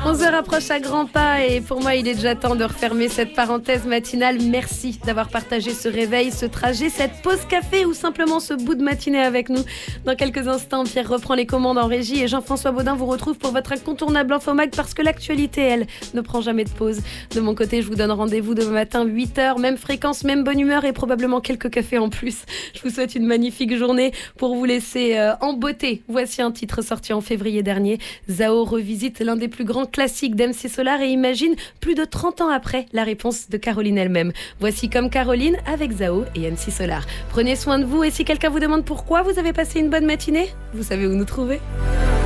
On se rapproche à grands pas et pour moi, il est déjà temps de refermer cette parenthèse matinale. Merci d'avoir partagé ce réveil, ce trajet, cette pause café ou simplement ce bout de matinée avec nous. Dans quelques instants, Pierre reprend les commandes en régie et Jean-François Baudin vous retrouve pour votre incontournable Infomag parce que l'actualité, elle, ne prend jamais de pause. De mon côté, je vous donne rendez-vous demain matin, 8h, même fréquence, même bonne humeur et probablement quelques cafés en plus. Je vous souhaite une magnifique journée pour vous laisser en beauté. Voici un titre sorti en février dernier. Zao revisite l'un des plus grands classiques d'MC Solar et imagine plus de 30 ans après la réponse de Caroline elle-même. Voici Comme Caroline avec Zao et MC Solar. Prenez soin de vous et si quelqu'un vous demande pourquoi vous avez passé une bonne matinée, vous savez où nous trouver.